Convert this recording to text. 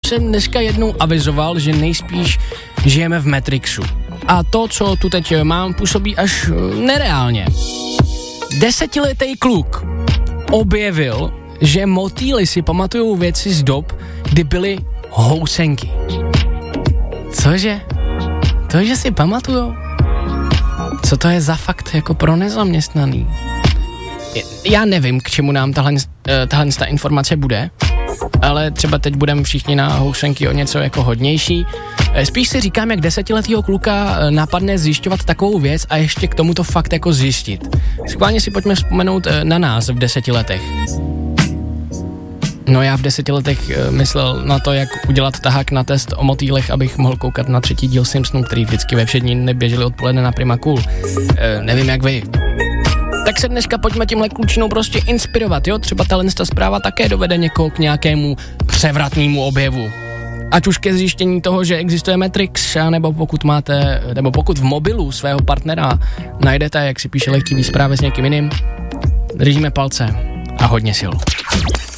jsem dneska jednou avizoval, že nejspíš žijeme v Matrixu. A to, co tu teď mám, působí až nereálně. 10letý kluk objevil, že motýly si pamatujou věci z dob, kdy byly housenky. Cože? To, že si pamatujou? Co to je za fakt jako pro nezaměstnaný? Já nevím, k čemu nám tahle informace bude, ale třeba teď budeme všichni na housenky o něco jako hodnější. Spíš si říkám, jak 10letýho kluka napadne zjišťovat takovou věc a ještě k tomu to fakt jako zjistit. Schválně si pojďme vzpomenout na nás v 10 letech. No já v 10 letech myslel na to, jak udělat tahák na test o motýlech, abych mohl koukat na 3. díl Simpsonů, který vždycky ve všední dny běželi odpoledne na Prima Cool. Nevím jak vy. Tak se dneska pojďme tímhle klučinou prostě inspirovat, jo? Třeba ta zpráva také dovede někoho k nějakému převratnému objevu. Ať už ke zjištění toho, že existuje Matrix, nebo pokud v mobilu svého partnera najdete, jak si píše lehtivý zprávy s někým jiným, držíme palce a hodně sil.